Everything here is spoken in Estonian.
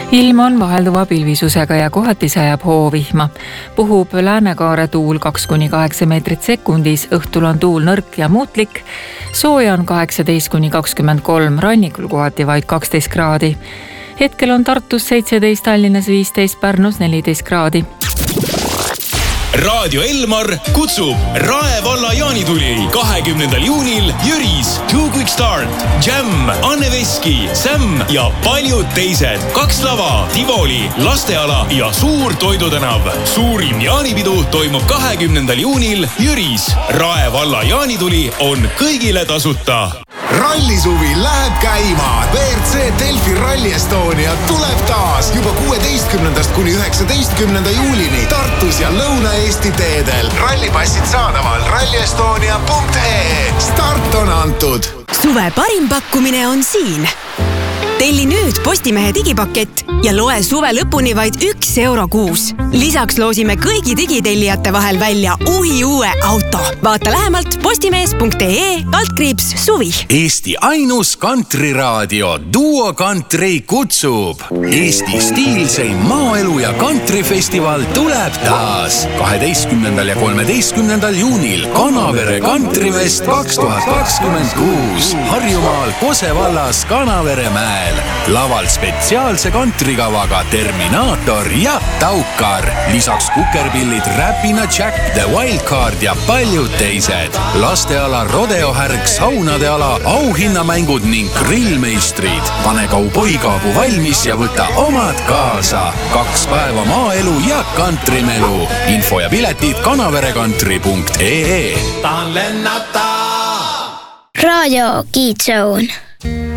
Ilm on vahelduva pilvisusega ja kohati sajab hoovihma. Puhub läänekaare tuul 2–8 meetrit sekundis, õhtul on tuul nõrk ja muutlik. Sooja on 18–23, rannikul kohati vaid 12 kraadi. Hetkel on Tartus 17, Tallinnas 15, Pärnus 14 kraadi. Raadio Elmar kutsub Rae valla jaanituli 20. juunil Jüris, Too Quick Start, Jam, Anne Veski, Sam ja paljud teised. 2 lava, Tivoli, lasteala ja suur toidutänav. Suurim jaanipidu toimub 20. juunil Jüris. Rae valla jaanituli on kõigile tasuta. Rallisuvi läheb käima. WRC Delfi Rally Estonia tuleb taas juba 16. kuni 19. juulini Tartus ja Lõuna-Eesti teedel. Rallipassid saadaval rallyestonia.ee. Start on antud. Suve parim pakkumine on siin. Telli nüüd Postimehe digipakett ja loe suve lõpuni vaid €1 kuus. Lisaks loosime kõigi digitellijate vahel välja uue auto. Vaata lähemalt postimees.ee/suvi. Eesti ainus kantriradio Duo Country kutsub. Eesti stiilseim maaelu ja kantrifestival tuleb taas 12. ja 13. juunil Kanavere Kantrifest 2026 Harjumaal Kose vallas Kanavere mäel. Laval spetsiaalse kantrikavaga Terminaator ja Taukar. Lisaks kukerpillid Räpina Jack, The Wildcard ja paljud teised. Lasteala rodeohärg, saunade ala, auhinnamängud ning grillmeistrid. Pane kauboikaabu valmis ja võta omad kaasa. 2 päeva maaelu ja kantrimelu. Info ja piletid kanaverekantri.ee. Raadio Kids Zone.